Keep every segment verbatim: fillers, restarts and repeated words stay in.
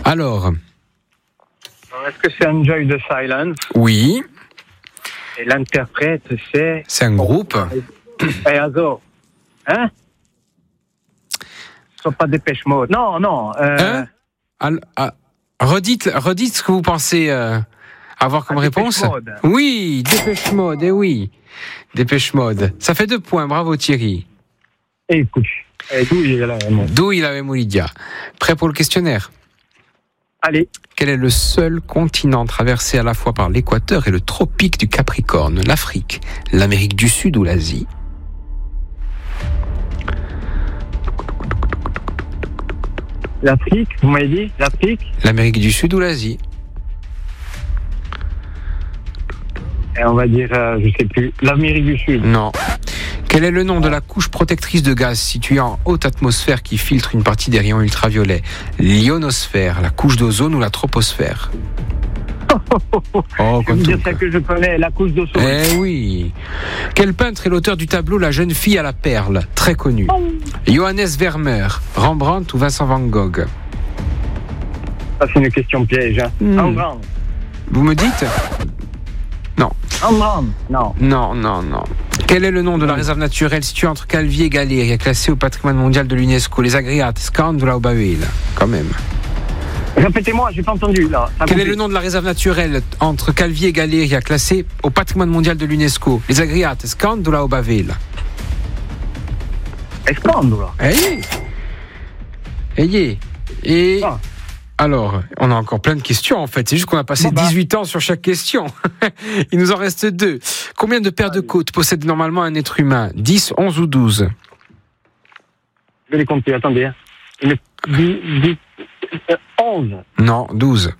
Alors. Est-ce que c'est Enjoy the Silence? Oui. Et l'interprète, c'est... C'est un groupe. Et Azo. Hein? Ce sont pas Dépêche Mode. Non, non. Euh... Hein? Al- ah, redites, redites ce que vous pensez euh, avoir comme Ah, réponse. Dépêche Mode. Oui, Dépêche Mode, eh oui. Dépêche Mode. Ça fait deux points, bravo Thierry. Et écoute, et d'où il est là, moi. D'où il avait Moulidia. Prêt pour le questionnaire? Allez. Quel est le seul continent traversé à la fois par l'équateur et le tropique du Capricorne? L'Afrique, l'Amérique du Sud ou l'Asie? L'Afrique, vous m'avez dit? L'Afrique? L'Amérique du Sud ou l'Asie? Et on va dire, euh, je sais plus, l'Amérique du Sud. Non. Quel est le nom de la couche protectrice de gaz située en haute atmosphère qui filtre une partie des rayons ultraviolets? L'ionosphère, la couche d'ozone ou la troposphère? Oh, je vais vous dire ça que je connais, la couche d'ozone. Eh oui. Quel peintre est l'auteur du tableau La jeune fille à la perle? Très connu. Oh. Johannes Vermeer, Rembrandt ou Vincent Van Gogh? Ça, c'est une question piège. Hein. Hmm. Rembrandt. Vous me dites? Non. Rembrandt. Non. Non, non, non. Quel est le nom de la réserve naturelle située entre Calvi et Galéria, classée au patrimoine mondial de l'UNESCO? Les Agriates, Scandula ou Bauil? Quand même. Répétez-moi, j'ai pas entendu là. Ça Quel coupé. est le nom de la réserve naturelle entre Calvi et Galéria, classée au patrimoine mondial de l'UNESCO? Les Agriates, Scandula ou Bauil? Scandula. Ayez. Ayez. Et... Ah. Alors, on a encore plein de questions en fait. C'est juste qu'on a passé Bon bah. dix-huit ans sur chaque question. Il nous en reste deux. Combien de paires de côtes possède normalement un être humain? dix, onze ou douze? Je vais les compter, attendez. Hein. Une, dix, dix, euh, onze. Non, douze.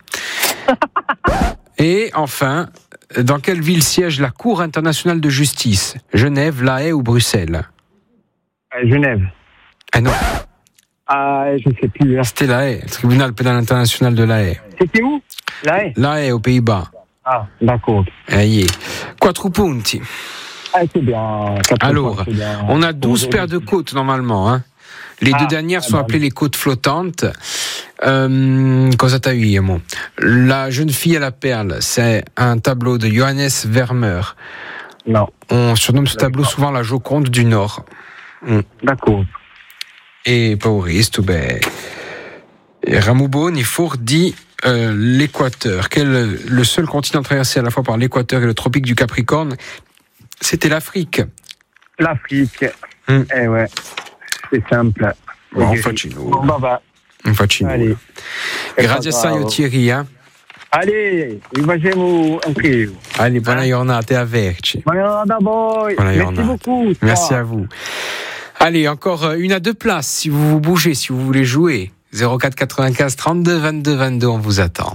Et enfin, dans quelle ville siège la Cour internationale de justice? Genève, La Haye ou Bruxelles? Euh, Genève. Ah non, Ah, je ne sais plus. Hein. c'était La Haye, le tribunal pénal international de La Haye. C'était où? La Haye. La Haye, aux Pays-Bas. Ah, d'accord. Ayez. Quattro punti. Ah, c'est bien. Alors, c'est bien. on a douze paires de côtes normalement. Hein. Les Ah, deux dernières ah, sont bah, appelées les côtes flottantes. Euh, cosa t'as eu, moi? La jeune fille à la perle, c'est un tableau de Johannes Vermeer. Non. On surnomme ce tableau souvent la Joconde du Nord. Mm. D'accord. Et Pauriste, ben, Ramoubo, Nifour dit euh, l'équateur. Quel est le seul continent traversé à la fois par l'équateur et le tropique du Capricorne? C'était l'Afrique. L'Afrique. Mm. Eh ouais. C'est simple. Bon, facino. Bon, bah, bah. Facino. Allez. Grazie assai, Thierry. Eh? Allez, rivolgiamo anche io. Allez, buona giornata a verci. Buona giornata a voi. Buona Merci giornata. beaucoup. Merci à vous. Allez, encore une à deux places si vous vous bougez, si vous voulez jouer. zéro quatre quatre-vingt-quinze trente-deux vingt-deux vingt-deux, on vous attend.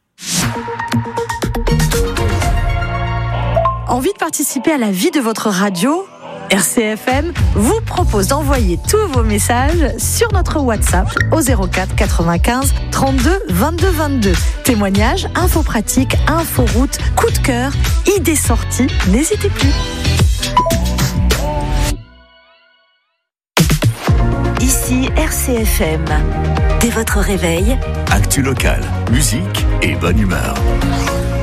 Envie de participer à la vie de votre radio? R C F M vous propose d'envoyer tous vos messages sur notre WhatsApp au zéro quatre quatre-vingt-quinze trente-deux vingt-deux vingt-deux. Témoignages, infos pratiques, infos route, coup de cœur, idées sorties, n'hésitez plus. Ici R C F M. Dès votre réveil, actu locale, musique et bonne humeur.